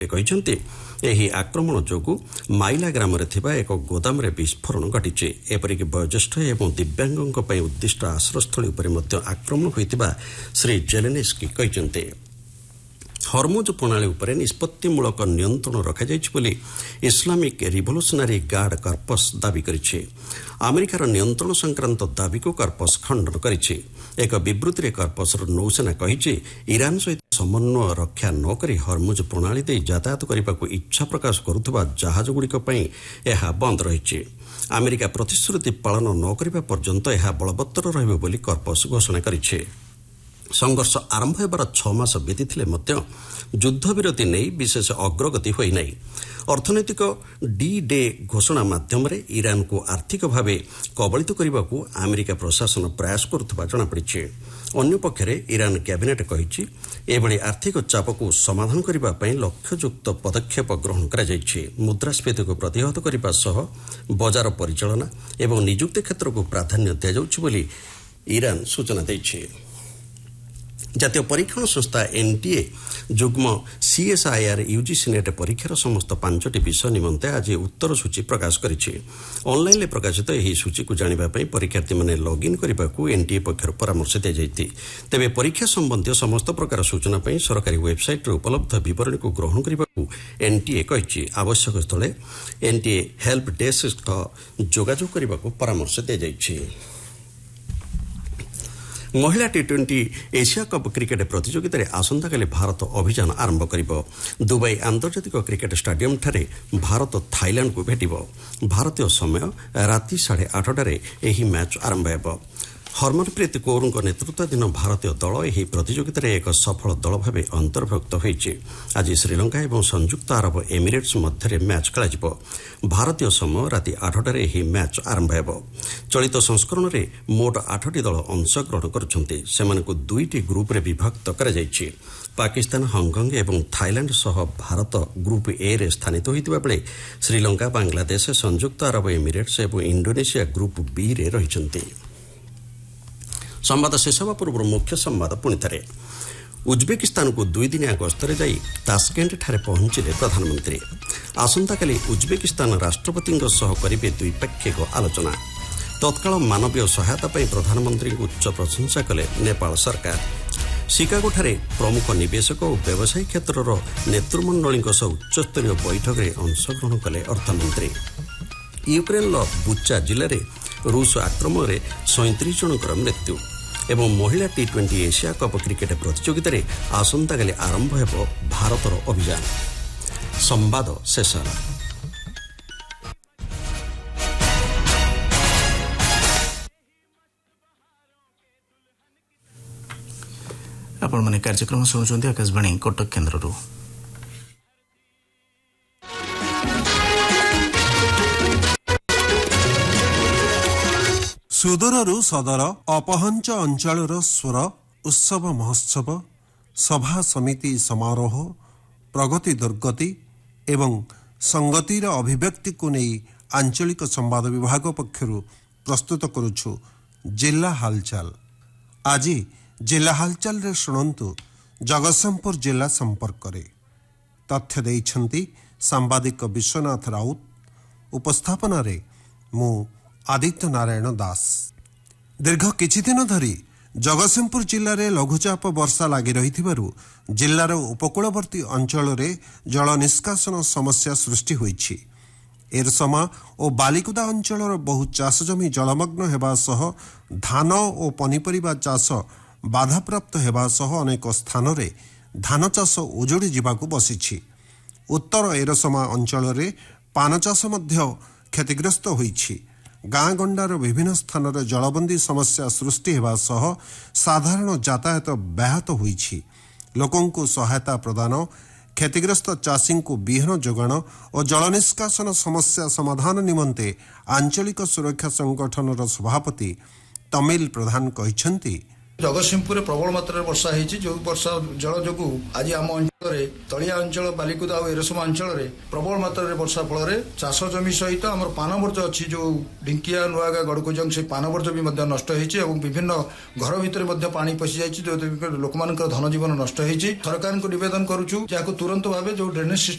କହିଛନ୍ତି ଏହି ଆକ୍ରମଣ ଯୋଗୁଁ ମାଇଲା ଗ୍ରାମରେ ଥିବା ଏକ ଗୋଦାମରେ ବିସ୍ଫୋରଣ ଘଟିଛି। ଏପରିକି ବୟୋଜ୍ୟେଷ୍ଠ ଏବଂ ଦିବ୍ୟାଙ୍ଗଙ୍କ ପାଇଁ ଉଦ୍ଦିଷ୍ଟ ଆଶ୍ରୟସ୍ଥଳୀ ଉପରେ ମଧ୍ୟ ଆକ୍ରମଣ ହୋଇଥିବା ଶ୍ରୀ ଜେଲେନ୍ସ୍କି କହିଛନ୍ତି। ହର୍ମୁଜ ପ୍ରଣାଳୀ ଉପରେ ନିଷ୍ପତ୍ତିମୂଳକ ନିୟନ୍ତ୍ରଣ ରଖାଯାଇଛି ବୋଲି ଇସ୍ଲାମିକ୍ ରିଭଲ୍ୟୁସନାରୀ ଗାର୍ଡ କର୍ପସ୍ ଦାବି କରିଛି। ଆମେରିକାର ନିୟନ୍ତ୍ରଣ ସଂକ୍ରାନ୍ତ ଦାବିକୁ କର୍ପସ୍ ଖଣ୍ଡନ କରିଛି। ଏକ ବିବୃତ୍ତିରେ କର୍ପସ୍ର ନୌସେନା କହିଛି, ଇରାନ୍ ସହିତ ସମନ୍ୱୟ ରକ୍ଷା ନ କରି ହର୍ମୁଜ ପ୍ରଣାଳୀ ଦେଇ ଯାତାୟାତ କରିବାକୁ ଇଚ୍ଛା ପ୍ରକାଶ କରୁଥିବା ଜାହାଜଗୁଡ଼ିକ ପାଇଁ ଏହା ବନ୍ଦ ରହିଛି। ଆମେରିକା ପ୍ରତିଶ୍ରୁତି ପାଳନ ନ କରିବା ପର୍ଯ୍ୟନ୍ତ ଏହା ବଳବତ୍ତର ରହିବ ବୋଲି କର୍ପସ୍ ଘୋଷଣା କରିଛି। ସଂଘର୍ଷ ଆରମ୍ଭ ହେବାର 6 ମାସ ବିତିଥିଲେ ମଧ୍ୟ ଯୁଦ୍ଧବିରତି ନେଇ ବିଶେଷ ଅଗ୍ରଗତି ହୋଇନାହିଁ। ଅର୍ଥନୈତିକ ଡି-ଡେ ଘୋଷଣା ମାଧ୍ୟମରେ ଇରାନ୍କୁ ଆର୍ଥିକ ଭାବେ କବଳିତ କରିବାକୁ ଆମେରିକା ପ୍ରଶାସନ ପ୍ରୟାସ କରୁଥିବା ଜଣାପଡ଼ିଛି। ଅନ୍ୟପକ୍ଷରେ ଇରାନ୍ କ୍ୟାବିନେଟ୍ କହିଛି, ଏଭଳି ଆର୍ଥିକ ଚାପକୁ ସମାଧାନ କରିବା ପାଇଁ ଲକ୍ଷ୍ୟଯୁକ୍ତ ପଦକ୍ଷେପ ଗ୍ରହଣ କରାଯାଇଛି। ମୁଦ୍ରାସ୍ଫୀତିକୁ ପ୍ରତିହତ କରିବା ସହ ବଜାର ପରିଚାଳନା ଏବଂ ନିଯୁକ୍ତି କ୍ଷେତ୍ରକୁ ପ୍ରାଧାନ୍ୟ ଦିଆଯାଉଛି ବୋଲି ଇରାନ୍ ସୂଚନା ଦେଇଛି। ଜାତୀୟ ପରୀକ୍ଷଣ ସଂସ୍ଥା ଏନ୍ଟିଏ ଯୁଗ୍ମ CSIR UGC ନେଟ୍ ପରୀକ୍ଷାର ସମସ୍ତ 5ଟି ବିଷୟ ନିମନ୍ତେ ଆଜି ଉତ୍ତର ସୂଚୀ ପ୍ରକାଶ କରିଛି। ଅନ୍ଲାଇନ୍ରେ ପ୍ରକାଶିତ ଏହି ସୂଚୀକୁ ଜାଣିବା ପାଇଁ ପରୀକ୍ଷାର୍ଥୀମାନେ ଲଗ୍ଇନ୍ କରିବାକୁ ଏନ୍ଟିଏ ପକ୍ଷରୁ ପରାମର୍ଶ ଦିଆଯାଇଛି। ତେବେ ପରୀକ୍ଷା ସମ୍ବନ୍ଧୀୟ ସମସ୍ତ ପ୍ରକାର ସୂଚନା ପାଇଁ ସରକାରୀ ୱେବ୍ସାଇଟ୍ରେ ଉପଲବ୍ଧ ବିବରଣୀକୁ ଗ୍ରହଣ କରିବାକୁ ଏନ୍ଟିଏ କହିଛି। ଆବଶ୍ୟକ ସ୍ଥଳେ ଏନ୍ଟିଏ ହେଲ୍ପ ଡେସ୍କ ସହ ଯୋଗାଯୋଗ କରିବାକୁ ପରାମର୍ଶ ଦିଆଯାଇଛି। ମହିଳା T20 ଏସିଆ କପ୍ କ୍ରିକେଟ୍ ପ୍ରତିଯୋଗିତାରେ ଆସନ୍ତାକାଲି ଭାରତ ଅଭିଯାନ ଆରମ୍ଭ କରିବ। ଦୁବାଇ ଆନ୍ତର୍ଜାତିକ କ୍ରିକେଟ୍ ଷ୍ଟାଡିୟମ୍ଠାରେ ଭାରତ ଥାଇଲାଣ୍ଡକୁ ଭେଟିବ। ଭାରତୀୟ ସମୟ ରାତି 8:30ରେ ଏହି ମ୍ୟାଚ୍ ଆରମ୍ଭ ହେବ। ହରମନପ୍ରୀତ କୌରଙ୍କ ନେତୃତ୍ୱାଧୀନ ଭାରତୀୟ ଦଳ ଏହି ପ୍ରତିଯୋଗିତାରେ ଏକ ସଫଳ ଦଳ ଭାବେ ଅନ୍ତର୍ଭୁକ୍ତ ହୋଇଛି। ଆଜି ଶ୍ରୀଲଙ୍କା ଏବଂ ସଂଯୁକ୍ତ ଆରବ ଏମିରେଟ୍ସ ମଧ୍ୟରେ ମ୍ୟାଚ୍ ଖେଳାଯିବ। ଭାରତୀୟ ସମୟ ରାତି 8ଟାରେ ଏହି ମ୍ୟାଚ୍ ଆରମ୍ଭ ହେବ। ଚଳିତ ସଂସ୍କରଣରେ ମୋଟ 8ଟି ଦଳ ଅଂଶଗ୍ରହଣ କରୁଛନ୍ତି। ସେମାନଙ୍କୁ 2ଟି ଗ୍ରୁପ୍ରେ ବିଭକ୍ତ କରାଯାଇଛି। ପାକିସ୍ତାନ, ହଂକଂ ଏବଂ ଥାଇଲାଣ୍ଡ ସହ ଭାରତ ଗ୍ରୁପ୍ ଏରେ ସ୍ଥାନିତ ହୋଇଥିବା ବେଳେ ଶ୍ରୀଲଙ୍କା, ବାଂଲାଦେଶ, ସଂଯୁକ୍ତ ଆରବ ଏମିରେଟ୍ସ ଏବଂ ଇଣ୍ଡୋନେସିଆ ଗ୍ରୁପ୍ ବିରେ ରହିଛନ୍ତି। ସମ୍ବାଦ ଶେଷ ହେବା ପୂର୍ବରୁ ମୁଖ୍ୟ ସମ୍ବାଦ ପୁଣିଥରେ। ଉଜ୍ବେକିସ୍ତାନକୁ 2 ଦିନିଆ ଗସ୍ତରେ ଯାଇ ତାସ୍କେଣ୍ଟଠାରେ ପହଞ୍ଚିଲେ ପ୍ରଧାନମନ୍ତ୍ରୀ। ଆସନ୍ତାକାଲି ଉଜ୍ବେକିସ୍ତାନ ରାଷ୍ଟ୍ରପତିଙ୍କ ସହ କରିବେ ଦ୍ୱିପାକ୍ଷିକ ଆଲୋଚନା। ତତ୍କାଳ ମାନବୀୟ ସହାୟତା ପାଇଁ ପ୍ରଧାନମନ୍ତ୍ରୀଙ୍କୁ ଉଚ୍ଚ ପ୍ରଶଂସା କଲେ ନେପାଳ ସରକାର। ଶିକାଗୋଠାରେ ପ୍ରମୁଖ ନିବେଶକ ଓ ବ୍ୟବସାୟୀ କ୍ଷେତ୍ରର ନେତୃମଣ୍ଡଳୀଙ୍କ ସହ ଉଚ୍ଚସ୍ତରୀୟ ବୈଠକରେ ଅଂଶଗ୍ରହଣ କଲେ ଅର୍ଥମନ୍ତ୍ରୀ। ୟୁକ୍ରେନ୍ର ବୁଚା ଜିଲ୍ଲାରେ ରୁଷ ଆକ୍ରମଣରେ 37 ଜଣଙ୍କର ମୃତ୍ୟୁ ଏବଂ ମହିଳା T20 ଏସିଆ କପ୍ କ୍ରିକେଟ୍ ପ୍ରତିଯୋଗିତାରେ ଆସନ୍ତାକାଲି ଆରମ୍ଭ ହେବ ଭାରତର ଅଭିଯାନ। ସମ୍ବାଦ ଶେଷ ହେଲା। ଆପଣମାନେ କାର୍ଯ୍ୟକ୍ରମ ଶୁଣୁଛନ୍ତି ଆକାଶବାଣୀ କଟକ କେନ୍ଦ୍ରରୁ। ସୁଦୂରରୁ ସଦର ଅପହଞ୍ଚ ଅଞ୍ଚଳର ସ୍ୱର ଉତ୍ସବ ମହୋତ୍ସବ, ସଭା ସମିତି ସମାରୋହ, ପ୍ରଗତି ଦୁର୍ଗତି ଏବଂ ସଂଗତିର ଅଭିବ୍ୟକ୍ତିକୁ ନେଇ ଆଞ୍ଚଳିକ ସମ୍ବାଦ ବିଭାଗ ପକ୍ଷରୁ ପ୍ରସ୍ତୁତ କରୁଛୁ ଜିଲ୍ଲା ହାଲଚାଲ। ଆଜି ଜିଲ୍ଲା ହାଲଚାଲରେ ଶୁଣନ୍ତୁ ଜଗତସିଂହପୁର ଜିଲ୍ଲା ସମ୍ପର୍କରେ। ତଥ୍ୟ ଦେଇଛନ୍ତି ସାମ୍ବାଦିକ ବିଶ୍ୱନାଥ ରାଉତ। ଉପସ୍ଥାପନାରେ ମୁଁ ଆଦିତ୍ୟ ନାରାୟଣ ଦାସ। ଦୀର୍ଘ କିଛିଦିନ ଧରି ଜଗତସିଂହପୁର ଜିଲ୍ଲାରେ ଲଘୁଚାପ ବର୍ଷା ଲାଗି ରହିଥିବାରୁ ଜିଲ୍ଲାର ଉପକୂଳବର୍ତ୍ତୀ ଅଞ୍ଚଳରେ ଜଳ ନିଷ୍କାସନ ସମସ୍ୟା ସୃଷ୍ଟି ହୋଇଛି। ଏରସମା ଓ ବାଲିକୁଦା ଅଞ୍ଚଳର ବହୁ ଚାଷଜମି ଜଳମଗ୍ନ ହେବା ସହ ଧାନ ଓ ପନିପରିବା ଚାଷ ବାଧାପ୍ରାପ୍ତ ହେବା ସହ ଅନେକ ସ୍ଥାନରେ ଧାନ ଚାଷ ଉଜୁଡ଼ି ଯିବାକୁ ବସିଛି। ଉତ୍ତର ଏରସମା ଅଞ୍ଚଳରେ ପାନ ଚାଷ ମଧ୍ୟ କ୍ଷତିଗ୍ରସ୍ତ ହୋଇଛି। ଗାଁ ଗଣ୍ଡାର ବିଭିନ୍ନ ସ୍ଥାନରେ ଜଳବନ୍ଦୀ ସମସ୍ୟା ସୃଷ୍ଟି ହେବା ସହ ସାଧାରଣ ଯାତାୟାତ ବ୍ୟାହତ ହୋଇଛି। ଲୋକଙ୍କୁ ସହାୟତା ପ୍ରଦାନ, କ୍ଷତିଗ୍ରସ୍ତ ଚାଷୀଙ୍କୁ ବିହନ ଯୋଗାଣ ଓ ଜଳ ନିଷ୍କାସନ ସମସ୍ୟା ସମାଧାନ ନିମନ୍ତେ ଆଞ୍ଚଳିକ ସୁରକ୍ଷା ସଂଗଠନର ସଭାପତି ତମିଲ ପ୍ରଧାନ କହିଛନ୍ତି, ଜଗତସିଂହପୁରରେ ପ୍ରବଳ ମାତ୍ରାରେ ବର୍ଷା ହେଇଛି। ଯେଉଁ ବର୍ଷା ଜଳ ଯୋଗୁଁ ଆଜି ଆମ ଅଞ୍ଚଳରେ ତଳିଆ ଅଞ୍ଚଳ ବାଲିକୁଦା ଓ ଏରସମା ଅଞ୍ଚଳରେ ପ୍ରବଳ ମାତ୍ରାରେ ବର୍ଷା ଫଳରେ ଚାଷ ଜମି ସହିତ ଆମର ପାନବର୍ଜ୍ୟ ଅଛି, ଯେଉଁ ଢିଙ୍କିଆ, ନୂଆଗାଁ, ଗଡ଼କୁଜଙ୍ଗ, ସେ ପାନବର୍ଜ୍ୟ ବି ମଧ୍ୟ ନଷ୍ଟ ହେଇଛି ଏବଂ ବିଭିନ୍ନ ଘର ଭିତରେ ମଧ୍ୟ ପାଣି ପଶିଯାଇଛି, ଲୋକମାନଙ୍କର ଧନଜୀବନ ନଷ୍ଟ ହେଇଛି। ସରକାରଙ୍କୁ ନିବେଦନ କରୁଛୁ ଯାହାକୁ ତୁରନ୍ତ ଭାବେ ଯେଉଁ ଡ୍ରେନେଜ